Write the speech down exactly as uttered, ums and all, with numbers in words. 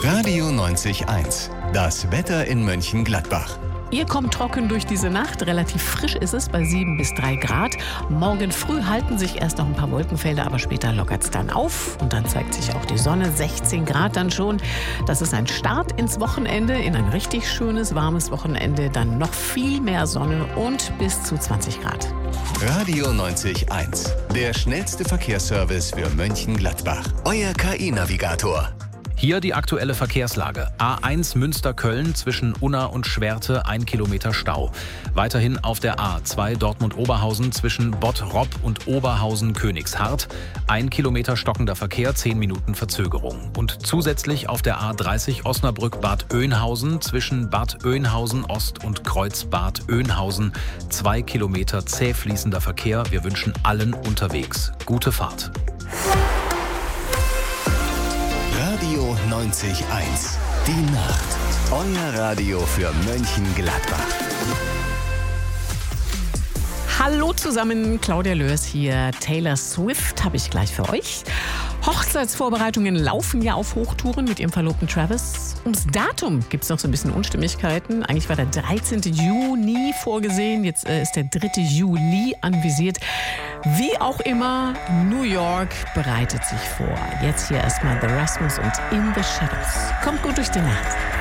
Radio neunzig Komma eins. Das Wetter in Mönchengladbach. Ihr kommt trocken durch diese Nacht. Relativ frisch ist es bei sieben bis drei Grad. Morgen früh halten sich erst noch ein paar Wolkenfelder, aber später lockert es dann auf. Und dann zeigt sich auch die Sonne. sechzehn Grad dann schon. Das ist ein Start ins Wochenende, in ein richtig schönes, warmes Wochenende. Dann noch viel mehr Sonne und bis zu zwanzig Grad. Radio neunzig Komma eins. Der schnellste Verkehrsservice für Mönchengladbach. Euer K I-Navigator. Hier die aktuelle Verkehrslage. A eins Münster-Köln zwischen Unna und Schwerte, ein Kilometer Stau. Weiterhin auf der A zwei Dortmund-Oberhausen zwischen Bottrop und Oberhausen-Königshardt. Ein Kilometer stockender Verkehr, zehn Minuten Verzögerung. Und zusätzlich auf der A dreißig Osnabrück-Bad Oeynhausen zwischen Bad Oeynhausen-Ost und Kreuz-Bad Oeynhausen. Zwei Kilometer zäh fließender Verkehr. Wir wünschen allen unterwegs gute Fahrt. Radio neunzig Komma eins. Die Nacht. Euer Radio für Mönchengladbach. Hallo zusammen, Claudia Lörs hier. Taylor Swift habe ich gleich für euch. Hochzeitsvorbereitungen laufen ja auf Hochtouren mit ihrem Verlobten Travis. Ums Datum gibt es noch so ein bisschen Unstimmigkeiten. Eigentlich war der dreizehnte Juni vorgesehen, jetzt äh, ist der dritte Juli anvisiert. Wie auch immer, New York bereitet sich vor. Jetzt hier erstmal The Rasmus und In the Shadows. Kommt gut durch die Nacht.